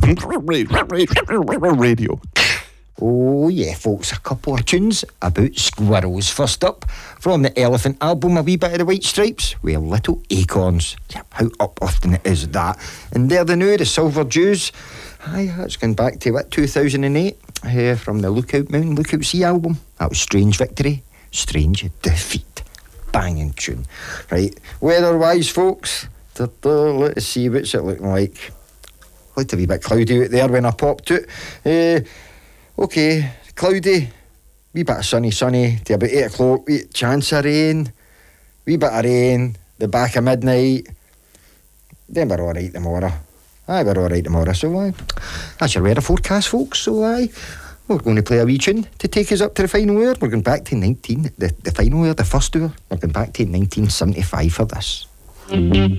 Radio. Oh yeah, folks, a couple of tunes about squirrels. First up, from the Elephant album, a wee bit of the White Stripes with Little Acorns. Yep, how uplifting it is that. And there the new, the Silver Dews. Aye, that's going back to, 2008, from the Lookout Mountain, Lookout Sea album. That was Strange Victory, Strange Defeat. Banging tune. Right, weather-wise, folks, let's see what's it looking like. Looked a wee bit cloudy out there when I popped it. Okay, cloudy, wee bit of sunny to about 8 o'clock, wee chance of rain, wee bit of rain, the back of midnight, then we're alright tomorrow. Aye, we're alright tomorrow, so that's your weather forecast, folks, so we're going to play a wee tune to take us up to the final hour. We're going back to the final hour, the first hour, we're going back to 1975 for this.